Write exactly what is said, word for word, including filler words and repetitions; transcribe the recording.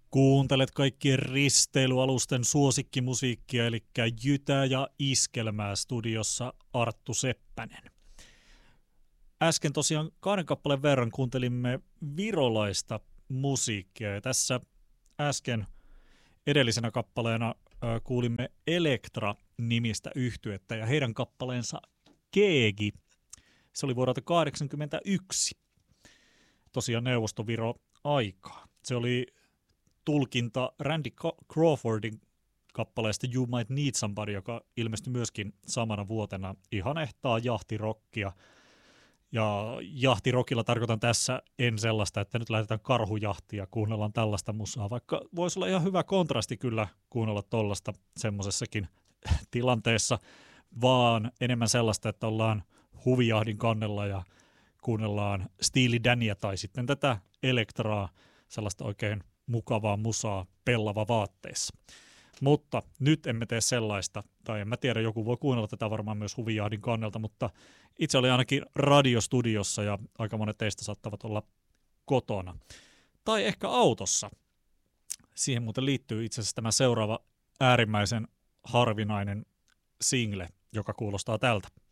Kuuntelet kaikkien risteilyalusten suosikkimusiikkia, eli Jytää ja Iskelmää, studiossa Arttu Seppänen. Äsken tosiaan kahden kappaleen verran kuuntelimme virolaista musiikkia, ja tässä äsken edellisenä kappaleena äh, kuulimme Elektra-nimistä yhtyettä ja heidän kappaleensa Keegi. Se oli vuodelta kahdeksankymmentäyksi, tosiaan Neuvostoviro-aikaa. Se oli tulkinta Randy Crawfordin kappaleesta You Might Need Somebody, joka ilmestyi myöskin samana vuotena. Ihan ehtaa jahtirokkia. Ja jahtirokilla tarkoitan tässä en sellaista, että nyt lähdetään karhujahtia ja kuunnellaan tällaista musaa, vaikka voisi olla ihan hyvä kontrasti kyllä kuunnella tollaista semmoisessakin tilanteessa, vaan enemmän sellaista, että ollaan huvijahdin kannella ja kuunnellaan Steely Dania tai sitten tätä Elektraa, sellaista oikein mukavaa musaa pellava vaatteessa. Mutta nyt emme tee sellaista, tai en mä tiedä, joku voi kuunnella tätä varmaan myös huvijahdin kannelta, mutta itse olin ainakin radiostudiossa ja aika monet teistä saattavat olla kotona. Tai ehkä autossa. Siihen muuten liittyy itse asiassa tämä seuraava äärimmäisen harvinainen single, joka kuulostaa tältä.